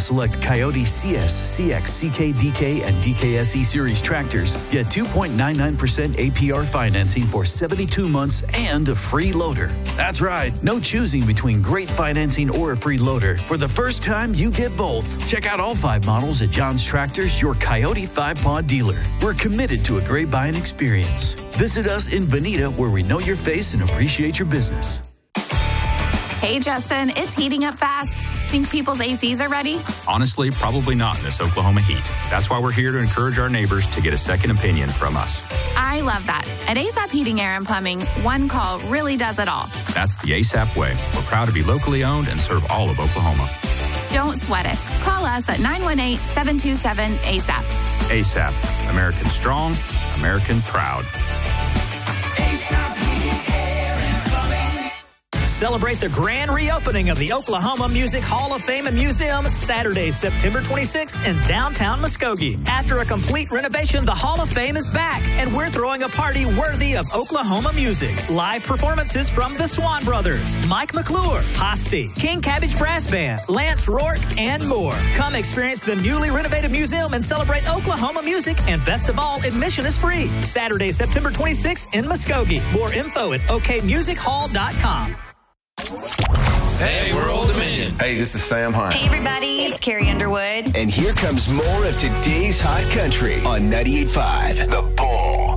select Coyote CS, CX, CK, DK, and DKSE Series tractors, get 2.99% APR financing for 72 months and a free loader. That's right, no choosing between great financing or a free loader. For the first time, you get both. Check out all 5 models at John's Tractors, your Coyote 5-Pod dealer. We're committed to a great buying experience. Visit us in Bonita, where we know your face and appreciate your business. Hey, Justin, it's heating up fast. Think people's ACs are ready? Honestly, probably not in this Oklahoma heat. That's why we're here to encourage our neighbors to get a second opinion from us. I love that. At ASAP Heating, Air, and Plumbing, one call really does it all. That's the ASAP way. We're proud to be locally owned and serve all of Oklahoma. Don't sweat it. Call us at 918-727-ASAP. ASAP. American strong, American proud. Celebrate the grand reopening of the Oklahoma Music Hall of Fame and Museum Saturday, September 26th in downtown Muskogee. After a complete renovation, the Hall of Fame is back, and we're throwing a party worthy of Oklahoma music. Live performances from the Swan Brothers, Mike McClure, Hosty, King Cabbage Brass Band, Lance Rourke, and more. Come experience the newly renovated museum and celebrate Oklahoma music, and best of all, admission is free. Saturday, September 26th in Muskogee. More info at okmusichall.com. Hey, we're Old Dominion. Hey, this is Sam Hunt. Hey, everybody. It's Carrie Underwood. And here comes more of today's hot country on 98.5 The Point.